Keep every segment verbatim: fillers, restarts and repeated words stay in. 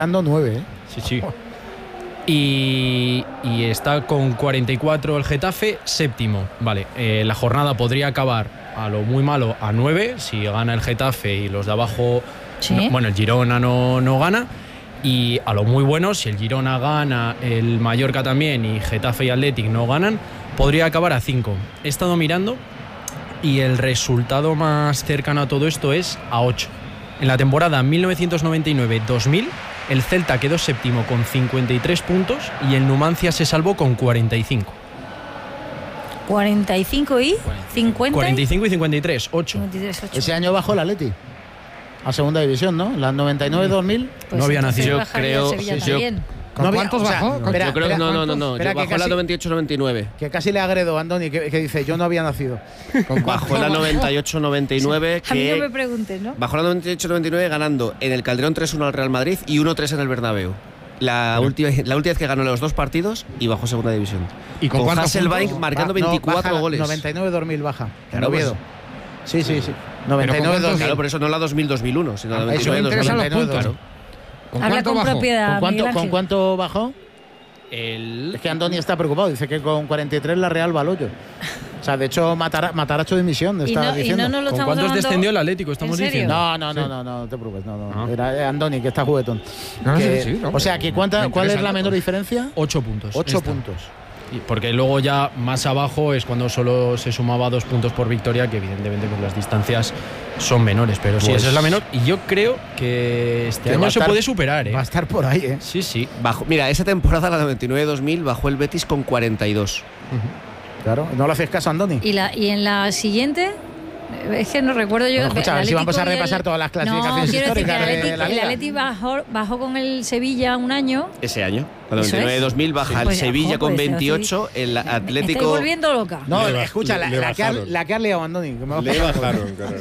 dando nueve, ¿eh? Sí, sí. Y, y está con cuarenta y cuatro el Getafe, séptimo. Vale, eh, la jornada podría acabar a lo muy malo a nueve si gana el Getafe y los de abajo. ¿Sí? No, bueno, el Girona no, no gana. Y a lo muy bueno, si el Girona gana, el Mallorca también y Getafe y Athletic no ganan, podría acabar a cinco. He estado mirando y el resultado más cercano a todo esto es a ocho. En la temporada mil novecientos noventa y nueve dos mil, el Celta quedó séptimo con cincuenta y tres puntos y el Numancia se salvó con cuarenta y cinco. cuarenta y cinco y cincuenta. cuarenta y cinco y cincuenta y tres, ocho. cincuenta y tres, ocho. Ese año bajó el Atleti a segunda división, ¿no? Las noventa y nueve dos mil. Pues no había entonces nacido. bajaría el Creo- Sevilla sí, yo- también. ¿Con No había- cuántos o sea, bajó? no, ¿Con- espera, Yo creo que no, no, no, no. Espera, Yo que bajó la casi- noventa y ocho noventa y nueve. Que casi le agredo a Andoni, que, que dice, yo no había nacido. Bajó la noventa y ocho noventa y nueve. A mí no me Que preguntes, ¿no? bajó la noventa y ocho noventa y nueve ganando en el Calderón tres uno al Real Madrid y uno tres en el Bernabéu. La última, la última vez que ganó los dos partidos y bajó segunda división. ¿Y con cuántos Hasselbaink puntos? marcando Va- no, veinticuatro baja goles. noventa y nueve dos mil baja. Claro, en Oviedo. Sí, sí, sí. noventa y nueve dos mil. Claro, por eso no la dos mil dos mil uno, sino la Ah, noventa y eso nueve me dos mil. interesan los noventa y nueve, puntos. ¿Con Habla cuánto con bajó? propiedad, ¿Con cuánto, Miguel ¿Con Ángel. cuánto bajó? El... Es que Andoni está preocupado. Dice que con cuarenta y tres la Real va al hoyo. O sea, de hecho, matar, Mataracho de dimisión. Y Está no, y diciendo. no nos lo ¿Con estamos cuántos tomando- descendió el Atlético? Estamos ¿En serio? diciendo. No, no, no, no, no, no te preocupes. No, no. Ah. Era Andoni, que está juguetón. No, Que- sí, sí, no, o sea, que cuánta, me ¿cuál es interesa la el menor dato. diferencia? Ocho puntos. Ocho Esta. puntos. Y porque luego ya más abajo es cuando solo se sumaba dos puntos por victoria, que evidentemente pues las distancias son menores, pero sí, Pues- esa es la menor. Y yo creo que este Que va a año se estar- puede superar, ¿eh? Va a estar por ahí, ¿eh? Sí, sí. Bajó, mira, esa temporada, la noventa y nueve dos mil, bajó el Betis con cuarenta y dos. Claro. ¿No le haces caso a Andoni? ¿Y, la, y en la siguiente? Es que no recuerdo yo. Bueno, escucha, el a ver si vamos a Atlético y el- repasar todas las clasificaciones No, quiero decir que históricas el de Atleti, la el Liga. Atleti bajó, bajó con el Sevilla un año. Ese año. La Eso noventa y nueve es. dos mil baja Sí. el Pues, Sevilla ojo, con pues, veintiocho, el Me estoy Atlético. volviendo loca. No, Le baj- escucha, la, le la que ha, bajaron. la que ha liado Andoni. Que me va a Le pasar. bajaron, claro.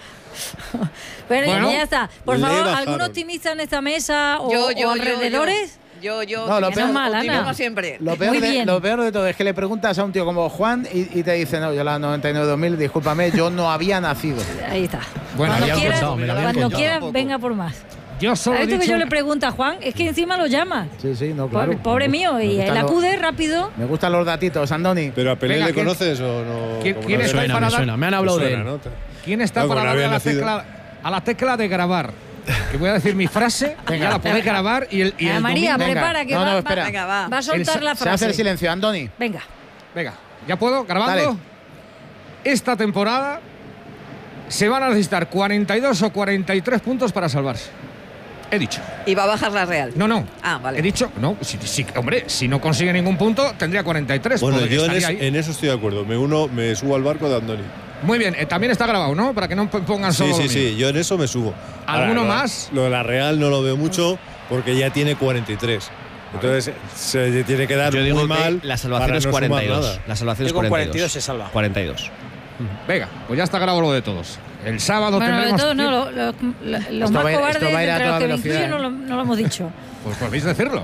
Pero Bueno, ya está. Por le favor, bajaron. ¿algún optimista en esta mesa o, Yo, yo, o yo, alrededores? Yo, yo, No, lo optimismo- peor- Mal, Ana. optimismo siempre. Lo peor, Muy de, bien. lo peor de todo es que le preguntas a un tío como Juan y, y te dice, no, yo la noventa y nueve dos mil, discúlpame, yo no había nacido. Ahí está. Bueno, cuando habían quieras, contado, me lo habían cuando contado. quieras venga por más. Yo solo he ¿Sabes tú que dicho... yo le pregunto a Juan? Es que encima lo llamas. Sí, sí, no, claro. Pobre, pobre Me mío. gustan- Y me él gustan los- acude rápido. Me gustan los datitos, Andoni. ¿Pero a Pelé Venga, le ¿quién- conoces o no? ¿Quién- ¿Cómo quién lo está ves? Me suena, para me dar- suena. Me han hablado de Suena, él. ¿no? Te- ¿Quién está No, para como no darle a había la, nacido. tecla, a la tecla de grabar? Que voy a decir mi frase, ya la podéis grabar y el, y Ana el María, domingo- Venga. prepara que No, va, no, va- espera. Venga, va. va a soltar El- la Se hace el frase. silencio, Andoni. Venga. Venga, ¿ya puedo? ¿Grabando? Dale. Esta temporada se van a necesitar cuarenta y dos o cuarenta y tres puntos para salvarse. He dicho. Y va a bajar la Real. No, no. Ah, vale. He dicho, no, si, si- hombre, si no consigue ningún punto, tendría cuarenta y tres. Bueno, porque yo en, estaría es- ahí. en eso estoy de acuerdo. Me uno, me subo al barco de Andoni. Muy bien, eh, también está grabado, ¿no? Para que no p- pongan Sí, solo sí, lo mío. sí. Yo en eso me subo. ¿Alguno lo- más? Lo de la Real no lo veo mucho porque ya tiene cuarenta y tres. Entonces se tiene que dar Yo digo muy que mal. la salvación para es no sumar cuarenta y dos. nada. La salvación es Yo con cuarenta y dos. cuarenta y dos se salva. cuarenta y dos. Venga, pues ya está grabado lo de todos. El sábado Bueno, de tendremos. todo, no, tiempo- lo- lo- lo- los Esto más va a ir- cobardes esto va a ir a entre los toda que me velocidad, incluyo no ¿eh? lo, no lo hemos dicho. Pues podéis decirlo.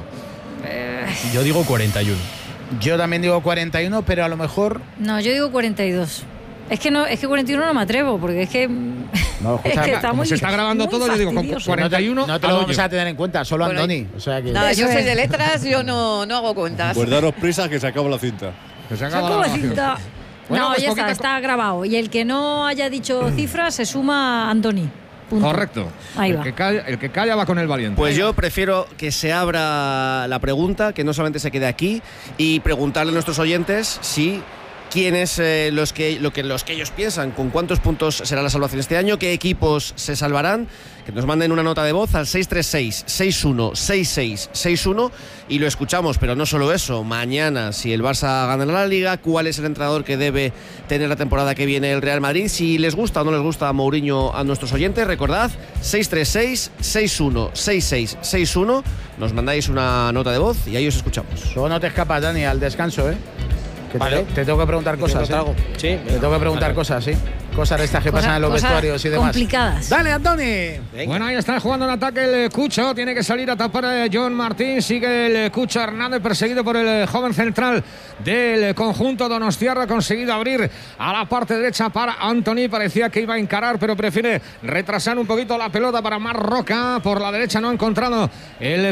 Yo digo cuarenta y uno. Yo también digo cuarenta y uno, pero a lo mejor. No, yo digo cuarenta y dos. Es que no, es que cuarenta y uno no me atrevo, porque es que. No, es escucha, que está como muy, se está grabando muy todo, yo digo, con fastidioso. cuarenta. cuarenta y uno No te, no te al lo hoyo. vamos a tener en cuenta, solo Bueno, Andoni. O sea que. Nada, yo Eso soy es. de letras, yo no, no hago cuentas. Pues daros prisa que se acaba la cinta. Que se Se acaba acaba la cinta. grabación. Bueno, No, pues ya poquita está, co- está grabado. Y el que no haya dicho cifras se suma a Andoni. Punto. Correcto. Ahí el va. Que calla, el que calla va con el valiente. Pues yo prefiero que se abra la pregunta, que no solamente se quede aquí, y preguntarle a nuestros oyentes si quiénes eh, los que lo que los que ellos piensan, con cuántos puntos será la salvación este año, qué equipos se salvarán, que nos manden una nota de voz al seis tres seis, seis uno seis seis seis uno y lo escuchamos. Pero no solo eso, mañana si el Barça gana la Liga, cuál es el entrenador que debe tener la temporada que viene el Real Madrid, si les gusta o no les gusta a Mourinho a nuestros oyentes. Recordad, seis tres seis, seis uno seis seis seis uno, nos mandáis una nota de voz y ahí os escuchamos. Luego no te escapas, Dani, al descanso, ¿eh? Que Vale. te, te tengo que preguntar cosas. Te ¿eh? trago. Sí, Te tengo que preguntar cosas, sí. cosas de estas que Cosa- pasan en los cosas vestuarios y demás. complicadas. Dale, Antoni. Venga. Bueno, ahí está jugando en ataque el Cucho. Tiene que salir a tapar a John Martín. Sigue el Cucho Hernández, perseguido por el joven central del conjunto donostiarra. Ha conseguido abrir a la parte derecha para Antoni. Parecía que iba a encarar, pero prefiere retrasar un poquito la pelota para Marroca. Por la derecha no ha encontrado el